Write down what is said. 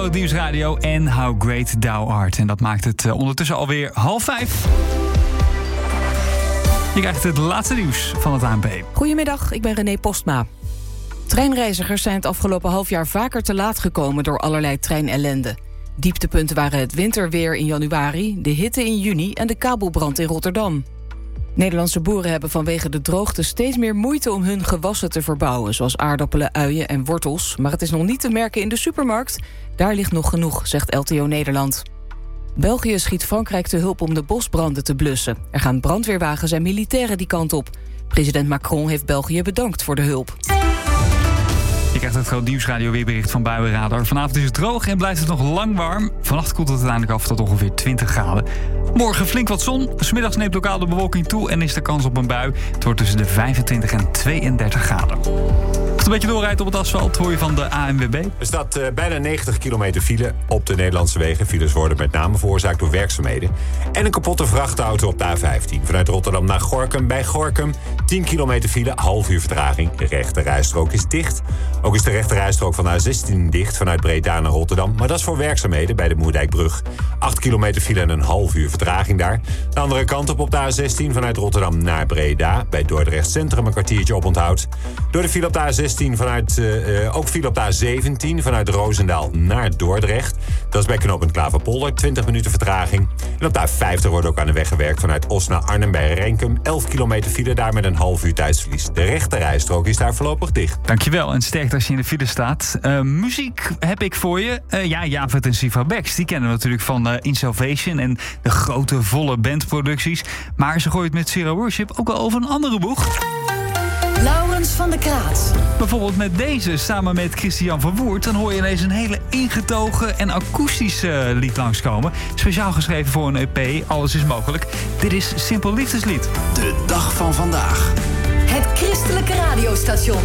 Nieuwsradio en How Great Thou Art. En dat maakt het ondertussen alweer 4:30. Je krijgt het laatste nieuws van het ANP. Goedemiddag, ik ben René Postma. Treinreizigers zijn het afgelopen halfjaar vaker te laat gekomen door allerlei treinellende. Dieptepunten waren het winterweer in januari, de hitte in juni en de kabelbrand in Rotterdam. Nederlandse boeren hebben vanwege de droogte steeds meer moeite om hun gewassen te verbouwen, zoals aardappelen, uien en wortels. Maar het is nog niet te merken in de supermarkt. Daar ligt nog genoeg, zegt LTO Nederland. België schiet Frankrijk te hulp om de bosbranden te blussen. Er gaan brandweerwagens en militairen die kant op. President Macron heeft België bedankt voor de hulp. Je krijgt het Groot Nieuwsradio weerbericht van Buienradar. Vanavond is het droog en blijft het nog lang warm. Vannacht koelt het uiteindelijk af tot ongeveer 20 graden. Morgen flink wat zon. 'S Middags neemt lokaal de bewolking toe en is de kans op een bui. Het wordt tussen de 25 en 32 graden. Als het een beetje doorrijdt op het asfalt, hoor je van de ANWB. Er staat bijna 90 kilometer file op de Nederlandse wegen. Files worden met name veroorzaakt door werkzaamheden. En een kapotte vrachtauto op de A15. Vanuit Rotterdam naar Gorinchem. Bij Gorinchem 10 kilometer file, half uur vertraging. De rechte rijstrook is dicht. Ook is de rechte rijstrook van de A16 dicht vanuit Breda naar Rotterdam. Maar dat is voor werkzaamheden bij de Moerdijkbrug. 8 kilometer file en een half uur vertraging daar. De andere kant op de A16 vanuit Rotterdam naar Breda. Bij Dordrecht Centrum een kwartiertje oponthoud. Door de file op de A16 ook file op de A17 vanuit Roosendaal naar Dordrecht. Dat is bij knooppunt Klaverpolder, 20 minuten vertraging. En op de A50 wordt ook aan de weg gewerkt vanuit Os naar Arnhem bij Renkum. 11 kilometer file daar met een half uur tijdsverlies. De rechte rijstrook is daar voorlopig dicht. Dankjewel en sterkte als je in de file staat. Muziek heb ik voor je. Javert en Siva Bex, die kennen we natuurlijk van In Salvation en de grote volle bandproducties. Maar ze gooit met Zero Worship ook wel over een andere boeg. Laurens van der Kraat. Bijvoorbeeld met deze, samen met Christian van Woert. Dan hoor je ineens een hele ingetogen en akoestische lied langskomen. Speciaal geschreven voor een EP, Alles is mogelijk. Dit is Simpel Liefdeslied. De dag van vandaag. Het christelijke radiostation.